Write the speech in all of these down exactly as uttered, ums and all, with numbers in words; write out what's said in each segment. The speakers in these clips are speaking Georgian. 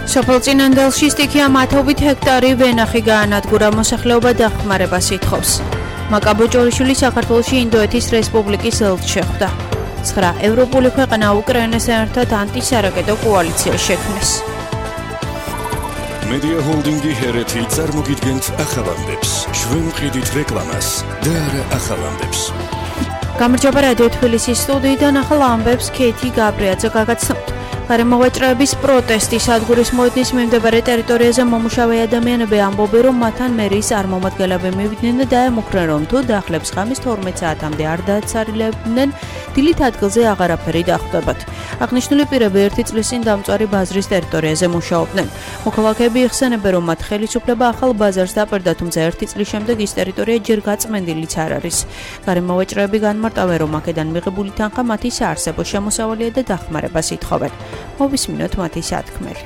სოფელ წინანდალში სტიქია მათობით ჰექტარი ვენახი გაანადგურა, მოსახლეობა დახმარებას ითხოვს. მაკაბო ჭორიშვილი საქართველოში ინდოეთის რესპუბლიკის ელჩი შეხვდა. ცხრა ევროპული ქვეყანა უკრაინასთან ერთად ანტისარაკეტო კოალიციას შექმნეს. Media Holdingi ჰერეთი წარმოგიდგენთ ახალამდებს. ჩვენ ვყიდით რეკლამას და არა ახალამდებს. გამარჯობა რადიო თბილისის სტუდიიდან ახალ ამბებს ქეთი გაბრიაძე გაგაცნობთ. გარემოვაჭრეების პროტესტი სადგურის მოედნის მიმდებარე ტერიტორიაზე მომუშავე ადამიანები ამბობენ, რომ მათთან მერიის წარმომადგენლები მივიდნენ და დაემუქრნენ, რომ თუ დახლებს ღამის თორმეტ საათამდე არ დააცარილებდნენ, დილით ადგილზე აღარაფერი დახვდებათ. აღნიშნული პირები ერთი წლის წინ დამწვარი ბაზრის ტერიტორიაზე მუშაობდნენ. მოქალაქეები იხსენებენ, რომ მათ ხელისუფლება ახალ ბაზარს დაპირდა, თუმცა ერთი წლის შემდეგ ის ტერიტორია ჯერ გაწმენდილიც არ არის. გარემოვაჭრეები განმარტავენ, რომ აქედან მიღებული თანხა მათი საარსებო შემოსავალია და დახმარებას ითხოვენ. მოვისმინოთ მათი სათქმელი.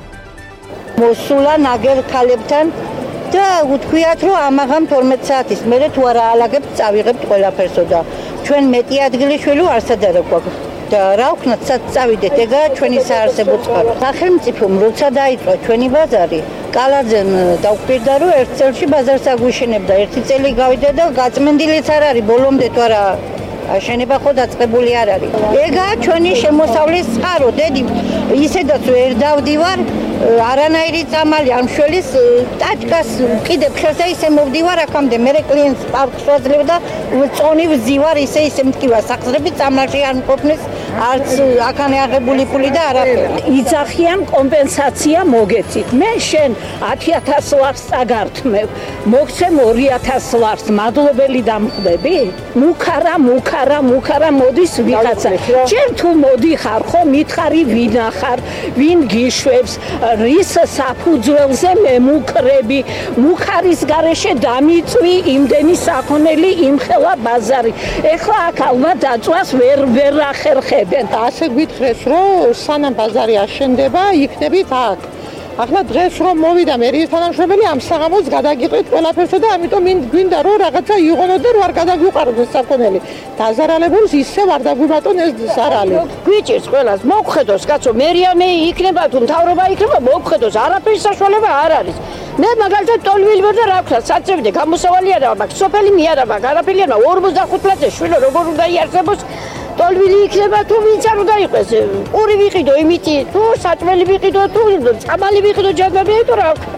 მოსულა ნაგერ ქალებთან და უთქვიათ, რომ ამაღამ თორმეტ საათის მერე თუ არა ალაგებთ, წავიღებთ ყველაფერსო და ჩვენ მეტი ადგილი შვილო არსად არ გვაქვს. და რა ვქნათ, სად წავიდეთ, ეგაა ჩვენი საარსებო წყარო. სახელმწიფომ როცა დაიწყო ჩვენი ბაზარი, კალაძემ დაუკვირდა, რომ ერთ წელში ბაზარს აგვიშენებდა. ერთი წელი გავიდა და გაწმენდილიც არ არის, ბოლომდე თუ არა შენება ხო დაწყებული არ არის. ეგაა ჩვენი შემოსავლის წყარო, დედი, ისედაც ვერ დავდივარ, არანაირი წამალი არ მშველის ტაჭკას ვკიდებ ხელს და ისე მოვდივარ აქამდე, მერე კლიენტს პარკს ვაძლევ და წონი ვზივარ, ისე ისე მტკივა საყრები წამალში არ მყოფნის, არც აქანე აღებული ფული და არაფერი. იძახიან კომპენსაცია მოგეცით. მე შენ ათი ათას ლარს წაგართმევ, მოგცემ ორი ათას ლარს, მადლობელი დამხდები? მუქარა, მუქარა, მუქარა მოდის ვიღაცა. ჯერ თუ მოდიხარ ხო, მითხარი ვინ ახარ, ვინ გიშვებს, რის საფუძველზე მემუქრები, მუქარის გარეშე დამიწვი იმდენი საქონელი, იმხელა ბაზარი. ეხლა აქ ალბათ დაწვას ვერ ვერ ახერხებენ. ასე გვითხრეს, რომ სანამ ბაზარი აშენდება, იქნებით აქ. ახლა დღეს რომ მოვიდა მერიის თანამშრომელი, ამ საღამოს გადაგიყვით ყველაფერსო და ამიტომ გვინდა რომ რაღაცა იღონოთ და რო არ გადაგვიყაროთ ეს საქონელი. დაზარალებულს ისევ არ დაგვიბატონ ეს ზარალი. გვიჭირს ყველას, მოგხედოს კაცო, მერიანი იქნება თუ მთავრობა იქნება, მოგხედოს, არაფერი საშუალება არ არის. მე მაგალითად ტოლვილი ვარ და რა ვქნა, საწევდე გამოსავალი არა მაქვს, სოფელი მიარა მაქვს, არაფერი არ მაქვს, ორმოცდახუთ წელზე შვილო როგორ უნდა იარსებოს. ტოლვილი იქნება თუ ვინც არ უნდა იყოს. პური ვიყიდო იმითი, თუ საჭმელი ვიყიდო, თუ წამალი ვიყიდო ჯანდაბია თუ რა ვქნა.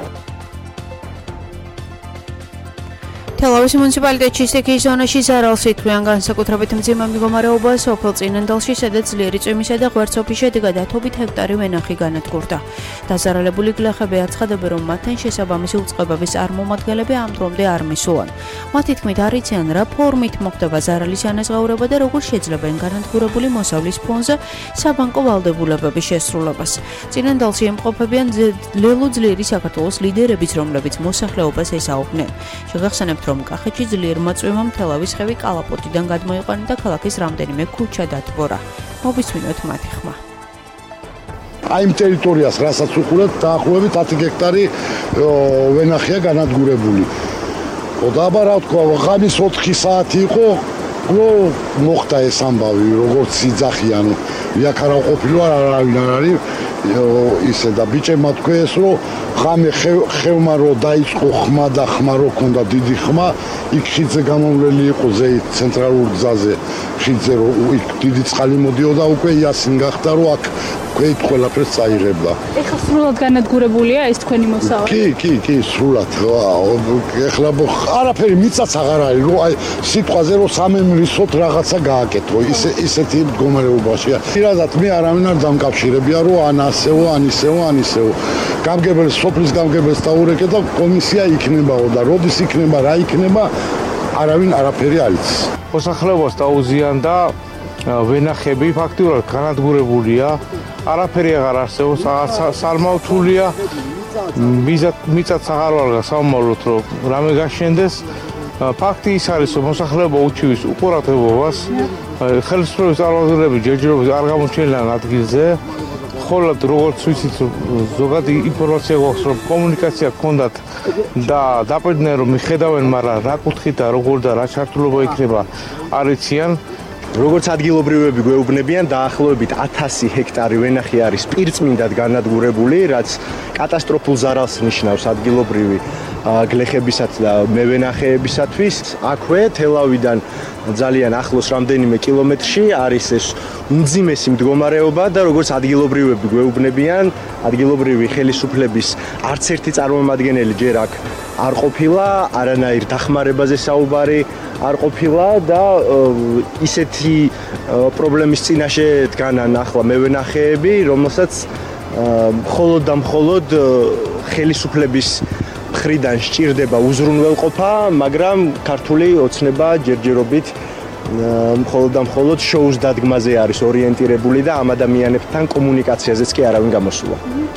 თელავის მუნიციპალიტეტში სტიქიის ზონაში ზარალს ითვლიან განსაკუთრებით მძიმე მდგომარეობა სოფელ წინანდალში, სადაც ძლიერი წვიმისა და ღვარცობის შედეგად ათობით ჰექტარი ვენახი განადგურდა. დაზარალებული გლეხები აცხადებენ, რომ მათთან შესაბამისი უწყებების წარმომადგენლები ამ დრომდე არ მისულან. მათი თქმით, არ იციან რა ფორმით მოხდება ზარალის ანაზღაურება და როგორ შეძლებენ განადგურებული მოსავლის ფონზე საბანკო ვალდებულებების შესრულებას. წინანდალში ემყოფებიან ლელო ძლიერი საქართველოს ლიდერებიც, რომლებიც მოსახლეობას ესაუბნენ. შეგახსენებთ, რომ კახეთში ძლიერმა წვიმამ თელავის ხევი კალაპოტიდან გადმოიყვანა და ქალაქის რამდენიმე ქუჩა დატბორა. მოვისმინოთ მათი ხმა. აი იმ ტერიტორიას, რასაც უყურებთ, დაახლოებით ათი ჰექტარი ვენახია განადგურებული. და რა თქვა, ღამის ოთხი საათი იყო, რომ მოხდა ეს ამბავი, როგორც იძახიან. ვიაქარავ ყოფილო არავინ არ არის ისე და ბიჭებმა თქვეს, რომ ღამე ხევმა რო დაიწყო ხმა და ხმა რო ქონდა დიდი ხმა, იქ ხიდზე გამოვლელი იყო ზეით ცენტრალურ გზაზე, ხიდზე რო იქ დიდი წყალი მოდიოდა, უკვე იასინ გახდა, რომ აქ ქვით ყველაფერს წაიღებდა. ეხლა სრულად განადგურებულია ეს თქვენი მოსავალი? კი, კი, კი, სრულად. ეხლა არაფერი მიწაც აღარ არის, რომ აი სიტყვაზე რომ სამემრისოთ რაღაცა გააკეთო, ისე ისეთი მდგომარეობაშია. პირადად მე არავინ არ დამკავშირებია, რომ ან ასეო, ან ისეო, ან ისეო. გამგებელს, სოფლის გამგებელს დაურეკე და კომისია იქნებაო და როდის იქნება, რა იქნება, არავინ არაფერი არ იცის. მოსახლეობას დაუზიანდა ვენახები ფაქტიურად განადგურებულია, არაფერი აღარ არსებობს, სალმავთულია, მიწაც აღარ ვარ გასაუმალოთ, რომ რამე გაშენდეს. ფაქტი ის არის, რომ მოსახლეობა უჩივის უყურადღებობას, ხელისუფლების წარმომადგენლები ჯერჯერობით არ გამოჩენილან ადგილზე, ხოლოდ როგორც ვიცით, ზოგადი ინფორმაცია გვაქვს, რომ კომუნიკაცია გქონდათ და დაპირდნენ, რომ მიხედავენ, მაგრამ რა კუთხით და როგორ და რა ჩართულობა იქნება არ იციან. როგორც ადგილობრივები გვეუბნებიან, დაახლოებით ათასი ჰექტარი ვენახი არის პირწმინდად განადგურებული, რაც კატასტროფულ ზარალს ნიშნავს ადგილობრივი გლეხებისათვის და მევენახეებისათვის. აქვე თელავიდან ძალიან ახლოს რამდენიმე კილომეტრში არის ეს უმძიმესი მდგომარეობა და როგორც ადგილობრივები გვეუბნებიან, ადგილობრივი ხელისუფლების არც ერთი წარმომადგენელი ჯერ აქ არ ყოფილა, არანაირ დახმარებაზე საუბარი არ ყოფილა და ისეთი პრობლემის წინაშე დგანან ახლა მევენახეები, რომელსაც მხოლოდ და მხოლოდ ხელისუფლების მხრიდან სჭირდება უზრუნველყოფა, მაგრამ ქართული ოცნება ჯერჯერობით მხოლოდ და მხოლოდ შოუს დადგმაზე არის ორიენტირებული და ამ ადამიანებთან კომუნიკაციაზეც კი არავინ გამოსულა.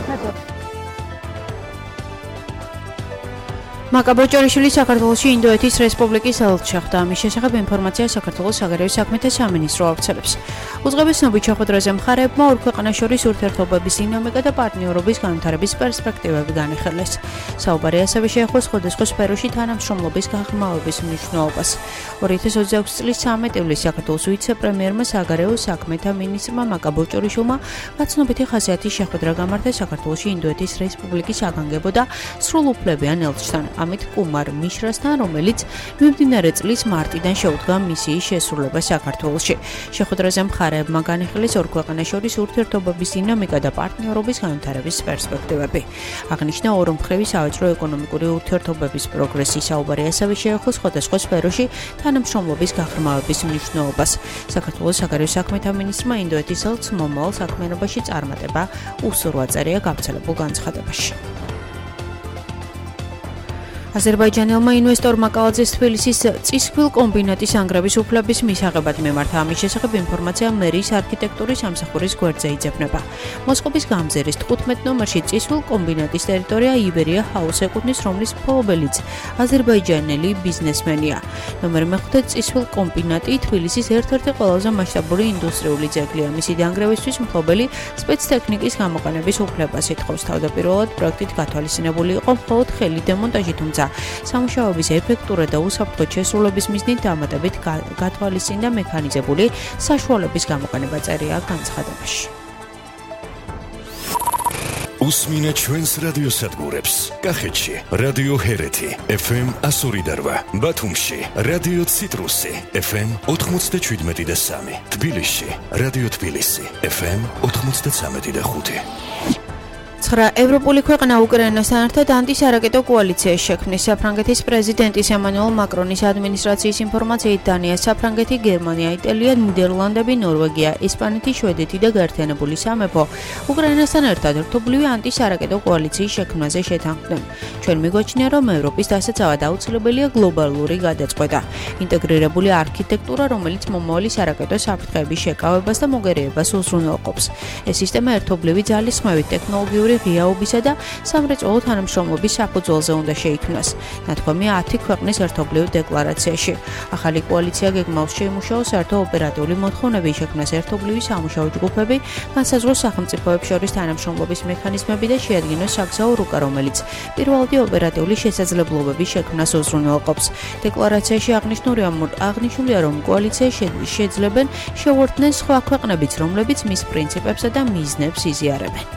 მაკაბოჭორიშვილი საქართველოში ინდოეთის რესპუბლიკის ელჩი შეხვდა. ამის შესახებ ინფორმაცია საქართველოს საგარეო საქმეთა სამინისტრო ავრცელებს. უწყებისნობი შეხვედრაზე მხარეებმა ორ ქვეყანას შორის ურთიერთობების დინამიკა და პარტნიორობის განვითარების პერსპექტივები განიხილეს. საუბარი ასევე შეეხო სხვადასხვა სფეროში თანამშრომლობის გაღრმავების მნიშვნელობას. ორი ათას ოცდაექვსი წლის ცამეტი ივლისს საქართველოს ვიცე-პრემიერმა საგარეო საქმეთა მინისტრმა მაკაბოჭორიშვილმა გაცნობითი ხასიათის შეხვედრა გამართა საქართველოში ინდოეთის რესპუბლიკის საგანგებო და სრულუფლებიან ელჩთან. ამით კუმარ მიშრასთან, რომელიც მიმდინარე წლის მარტიდან შეუდგა მისიის შესრულებას საქართველოში. შეხვედრაზე მხარეებმა განიხილეს ორ ქვეყანას შორის ურთიერთობების დინამიკა და პარტნიორობის განვითარების პერსპექტივები. აღნიშნა ორმხრივი სავაჭრო ეკონომიკური ურთიერთობების პროგრესი. საუბარი ასევე შეეხო სხვადასხვა სფეროში თანამშრომლობის გაღრმავების მნიშვნელობას. საქართველოს საგარეო საქმეთა მინისტრმა ინდოეთის ელჩს მომავალ საქმიანობაში წარმატება უსურვა წერია გავრცელებულ განცხადებაში. აზერბაიჯანელმა ინვესტორმა კალაძეს თბილისის წისქვილ კომბინატის ანგრევის უფლების მისაღებად მიმართა. ამის შესახებ ინფორმაცია მერის არქიტექტურის სამსახურის გვერდზე იძებნება. მოსკოვის გამზირის თხუთმეტ ნომერში წისქვილ კომბინატის ტერიტორია იბერია ჰაუს ეკუთვნის, რომლის მფლობელიც აზერბაიჯანელი ბიზნესმენია. ნომერი მეხუთე წისქვილ კომბინატი თბილისის ერთ-ერთი ყველაზე მასშტაბური ინდუსტრიული ძეგლია. მისი დანგრევისთვის მფლობელი სპეცტექნიკის გამოყენების უფლებას ითხოვს. თავდაპირველად პროექტით გათვალისწინებული იყო მხოლოდ ხელი დემონტაჟი, თუმცა სამუშაოების ეფექტურა და უსაფრთხო შესრულების მიზნით დამატებით გათვალისწინდა მექანიზებული საშუალების გამოყენება წერია განცხადებაში. უსმინე ჩვენს რადიოსადგურებს. კახეთში რადიო ჰერეთი ეფ ემ εκατო ორი და რვა, ბათუმში რადიო ციტრუსი ეფ ემ ოთხმოცდაშვიდმეტი და სამი, თბილისში რადიო თბილისი ეფ ემ ოთხმოცდაცამეტი და ხუთი. ცხრა ევროპული ქვეყანა უკრაინასთან ერთად ანტისარაკეტო კოალიციას შექმნის. საფრანგეთის პრეზიდენტის ემანუელ მაკრონის ადმინისტრაციის ინფორმაციით დანია, საფრანგეთი, გერმანია, იტალია, ნიდერლანდები, ნორვეგია, ესპანეთი, შვედეთი და გაერთიანებული სამეფო უკრაინასთან ერთად ერთობლივი ანტისარაკეტო კოალიციის შექმნაზე შეთანხმდნენ. ჩვენ მიგვაჩნია, რომ ევროპის დასაცავად აუცილებელია გლობალური გადაწყვეტა, ინტეგრირებული არქიტექტურა, რომელიც მომავალი სარაკეტო საფრთხეების შეკავებას და მოგერიებას უზრუნველყოფს. ეს სისტემა ერთობლივი ძალისხმევით, ტექნოლოგიური ღიაობისა და სამრეწველო თანამშრომლობის საფუძველზე უნდა შეიქმნას. ნათქვამია ათი ქვეყნის ერთობლივ დეკლარაციაში. ახალი კოალიცია გეგმავს შეიმუშაოს საერთო ოპერატიული მოთხოვნები, შექმნას ერთობლივი სამუშაო ჯგუფები, განსაზღვროს სახელმწიფოებს შორის თანამშრომლობის მექანიზმები და შეადგინოს საგზაო რუკა, რომელიც პირველადი ოპერატიული შესაძლებლობების შექმნას უზრუნველყოფს. დეკლარაციაში აღნიშნულია, რომ კოალიციას შეძლებენ შეუერთდნენ სხვა ქვეყნებიც, რომლებიც მის პრინციპებსა და მიზნებს იზიარებენ.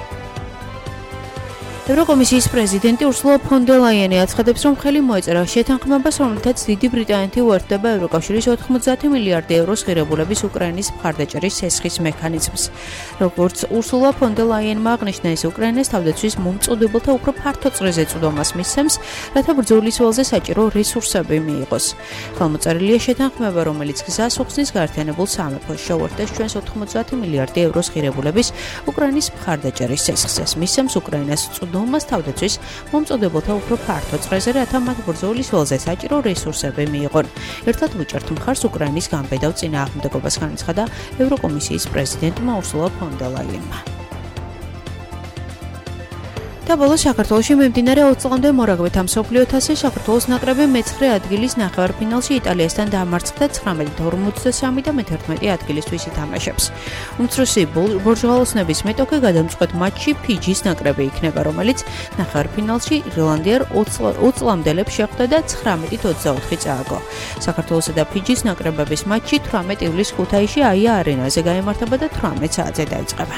ევროკომისიის პრეზიდენტი ურსულა ფონ დერ ლაიენი აცხადებს, რომ ხელი მოეწერა შეთანხმებას, რომლითაც დიდი ბრიტანეთი უერთდება ევროკავშირის ოთხმოცდაათი მილიარდი ევროს ღირებულების უკრაინის მხარდაჭერის სესხის მექანიზმს. როგორც ურსულა ფონ დერ ლაიენმა აღნიშნა, ეს უკრაინას თავდაცვის მომწოდებელთა უფრო ფართო წრეზე წვდომას მისცემს, რათა ბრძოლის ველზე საჭირო რესურსები მიიღოს. ხელმოწერილია შეთანხმება, რომელიც გზას უხსნის გაერთიანებულ სამეფოს შეუერთდეს ჩვენს ოთხმოცდაათი მილიარდი ევროს ღირებულების უკრაინის მხარდაჭერის სესხს. ეს მისცემს უკრაინას დომას თავდაცვის მომწოდებელთა უფრო ფართო წრეზე, რათა მათ ბრძოლის ველზე საჭირო რესურსები მიიღონ. ერთად ვიჭერთ მხარს უკრაინის გამბედავ წინააღმდეგობას, განაცხადა ევროკომისიის პრეზიდენტმა ურსულა ფონ დერ ლაიენმა. და ბოლოს საქართველოში მიმდინარე ოცი წლამდე მორაგბეთა მსოფლიო თასზე საქართველოს ნაკრები მეცხრე ადგილის ნახევარფინალში იტალიასთან დაამარცხდა ცხრამეტ ორმოცდასამი და მეთერთმეტი ადგილისთვის ითამაშებს. უმცროსი ბორჯღალოსნების მეტოქე გადამწყვეტ მატჩში ფიჯის ნაკრები იქნება, რომელიც ნახევარფინალში ირლანდიარ ოცი წლამდელებს შეხვდა და ცხრამეტით ოცდაოთხი წააგო. საქართველოსა და ფიჯის ნაკრებების მატჩი თვრამეტ ივლისს ქუთაისში აია არენაზე გაიმართება და თვრამეტ საათზე დაიწყება.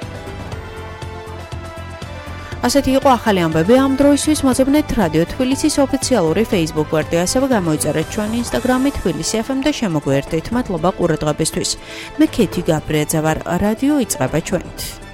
ასეთი იყო ახალი ამბები ამ დროისთვის. მოძებნეთ რადიო თბილისის ოფიციალური Facebook გვერდი, ასევე გამოიწერეთ ჩვენი Instagram-ი თბილისი ეფ ემ და შემოგვიერთდით. მადლობა ყურადღებისთვის. მე ქეთი გაბრიაძე ვარ, რადიო იწყება ჩვენით.